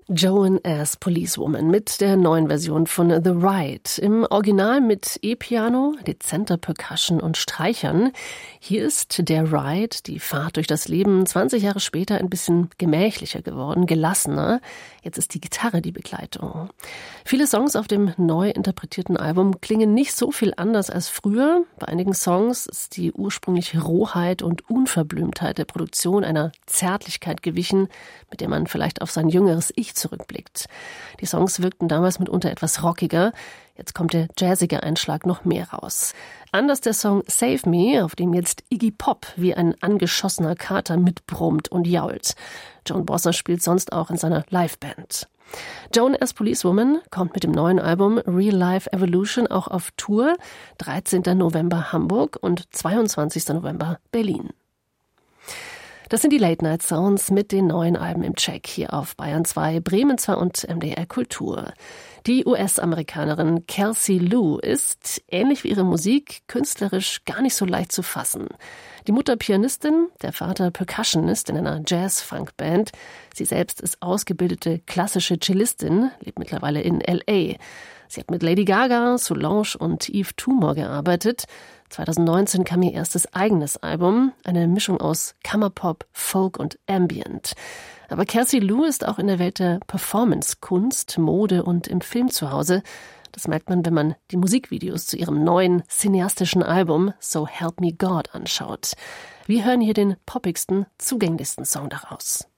Joan as Policewoman mit der neuen Version von The Ride. Im Original mit E-Piano, dezenter Percussion und Streichern. Hier ist der Ride, die Fahrt durch das Leben, 20 Jahre später ein bisschen gemächlicher geworden, gelassener. Jetzt ist die Gitarre die Begleitung. Viele Songs auf dem neu interpretierten Album klingen nicht so viel anders als früher. Bei einigen Songs ist die ursprüngliche Rohheit und Unverblümtheit der Produktion einer Zärtlichkeit gewichen, mit der man vielleicht auf sein jüngeres Ich zurückblickt. Die Songs wirkten damals mitunter etwas rockiger. Jetzt kommt der jazzige Einschlag noch mehr raus. Anders der Song Save Me, auf dem jetzt Iggy Pop wie ein angeschossener Kater mitbrummt und jault. Joan Bosser spielt sonst auch in seiner Liveband. Joan as Policewoman kommt mit dem neuen Album Real Life Evolution auch auf Tour. 13. November Hamburg und 22. November Berlin. Das sind die Late-Night-Sounds mit den neuen Alben im Check hier auf Bayern 2, Bremen 2 und MDR Kultur. Die US-Amerikanerin Kelsey Lou ist, ähnlich wie ihre Musik, künstlerisch gar nicht so leicht zu fassen. Die Mutter Pianistin, der Vater Percussionist in einer Jazz-Funk-Band. Sie selbst ist ausgebildete klassische Cellistin, lebt mittlerweile in L.A. Sie hat mit Lady Gaga, Solange und Yves Tumor gearbeitet. 2019 kam ihr erstes eigenes Album, eine Mischung aus Kammerpop, Folk und Ambient. Aber Kelsey Lou ist auch in der Welt der Performance-Kunst, Mode und im Film zu Hause. Das merkt man, wenn man die Musikvideos zu ihrem neuen cineastischen Album So Help Me God anschaut. Wir hören hier den poppigsten, zugänglichsten Song daraus.